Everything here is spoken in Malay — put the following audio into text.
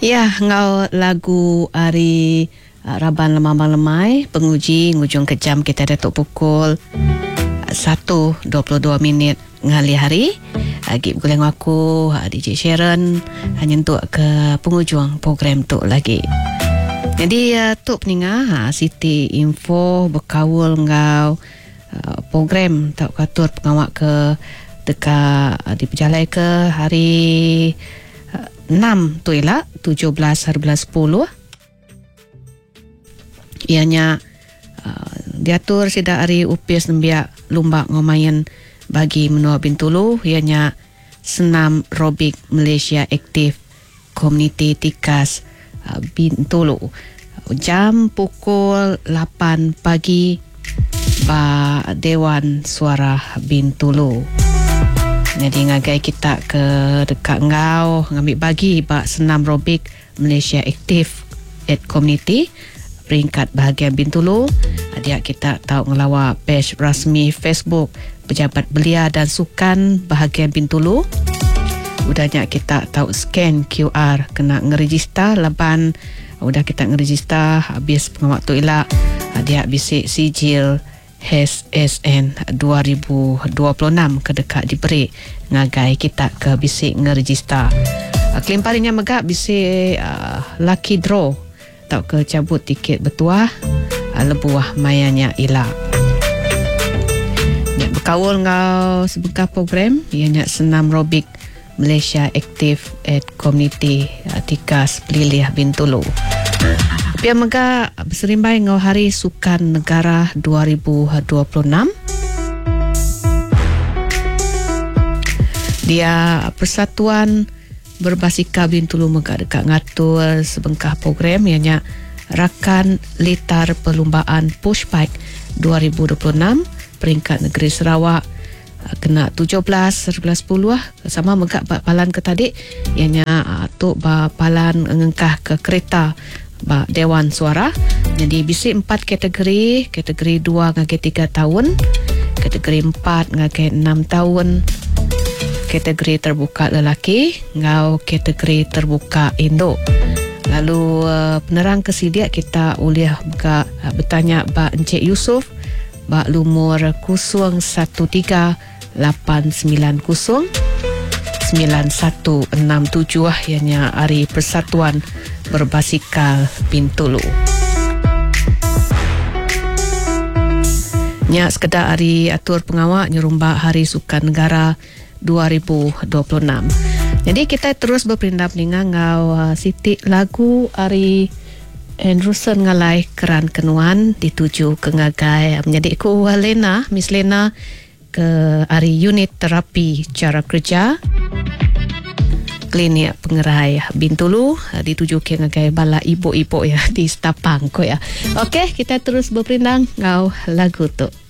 Ya, ngau lagu Ari Raban Lemambang Lemai, penguji ngujung kejam kita datuk pukul 1.22 ngali hari. Agi berguleng aku DJ Sharon hanya untuk ke penghujung program tu lagi. Jadi tu peninga Siti info berkawal ngau program tak katur pengawak ke dekat di perjalanan ke hari 6 tu ialah 17/10. Ianya diatur sida hari upis nembiak lumba ngomayan bagi menua Bintulu. Ianya senam robik Malaysia Aktif Komuniti Tikas Bintulu. Jam pukul 8 pagi ba Dewan Suara Bintulu. Jadi ngagai kita ke dekat ngau ngambil bagi bak senam robik Malaysia Aktif at Community peringkat bahagian Bintulu. Dia kita tahu ngelawa page rasmi Facebook Pejabat Belia dan Sukan bahagian Bintulu. Udahnya kita tahu scan QR kena ngeregister laban. Udah kita ngeregister habis pengawak tu elak dia bisik sijil HSN 2026 ke dekat diberi ngagai kita ke bisik ngeregister. Klaim palingnya megak bisik lucky draw tak ke cabut tiket bertuah lebuah mayanya ila. Nak berkawal ngau sebegah program ianya senam robik Malaysia Aktif at Community Tikas Pelilih Bintulu. Pia mega berserimbai ngau Hari Sukan Negara 2026. Dia Persatuan Berbasikal Bintulu mega dekat ngatur sebengkah program ianya Rakan Litar Perlumbaan Pushbike 2026 peringkat negeri Sarawak kena 17/10 sama megak palan ke tadi ianya tu palan ngengkah ke kereta ba Dewan Suara. Jadi bisik 4 kategori 2 ngagai 3 tahun, kategori 4 ngagai 6 tahun, kategori terbuka lelaki ngau kategori terbuka Indo. Lalu penerang kesidia kita uliah buka bertanya ba Encik Yusof ba lumur 013-890-9167 ianya Hari Persatuan Berbasikal Bintulu. Nya sekedar hari atur pengawak nyerumba Hari Sukan Negara 2026. Jadi kita terus berpindah-pindah ngau Siti lagu Ari Anderson ngalai keran kenuan dituju ke ngagai menjadi ku Lena, Miss Lena ke Ari unit terapi cara kerja Klinik Pengerai Bintulu dituju ke ngagai bala ibu-ibu ya di Setapang ko ya. Okey, kita terus berpindah ngau lagu tu.